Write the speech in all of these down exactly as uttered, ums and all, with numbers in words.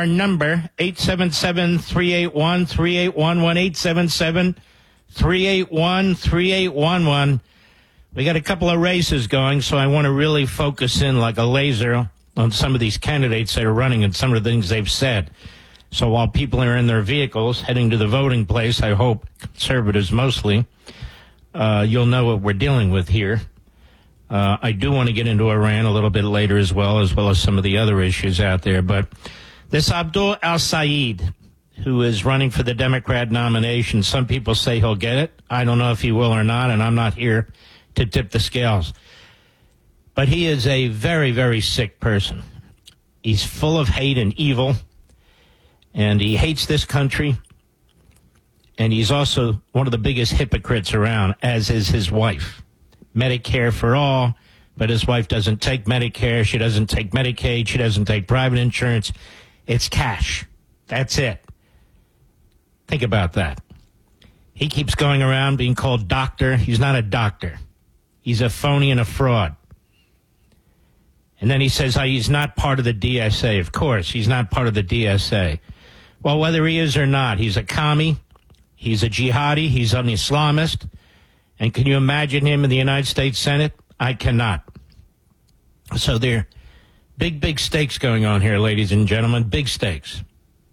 our number, eight seven seven, three eight one, three eight one one, eight seven seven, three eight one, three eight one one. We got a couple of races going, so I want to really focus in like a laser on some of these candidates that are running and some of the things they've said. So while people are in their vehicles heading to the voting place, I hope, conservatives mostly, uh, you'll know what we're dealing with here. Uh, I do want to get into Iran a little bit later as well, as well as some of the other issues out there. But this Abdul al-Sayed, who is running for the Democrat nomination, some people say he'll get it. I don't know if he will or not, and I'm not here to tip the scales. But he is a very, very sick person. He's full of hate and evil, and he hates this country. And he's also one of the biggest hypocrites around, as is his wife. Medicare for all, but his wife doesn't take Medicare. She doesn't take Medicaid. She doesn't take private insurance. It's cash. That's it. Think about that. He keeps going around being called doctor. He's not a doctor. He's a phony and a fraud. And then he says, oh, he's not part of the D S A. Of course, he's not part of the D S A. Well, whether he is or not, he's a commie. He's a jihadi. He's an Islamist. And can you imagine him in the United States Senate? I cannot. So there are big, big stakes going on here, ladies and gentlemen, big stakes.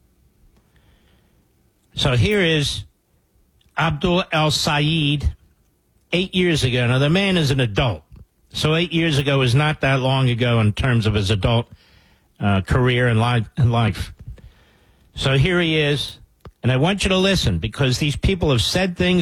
So here is Abdul al-Sayed eight years ago. Now, the man is an adult. So eight years ago is not that long ago in terms of his adult uh, career and life, and life. So here he is. And I want you to listen, because these people have said things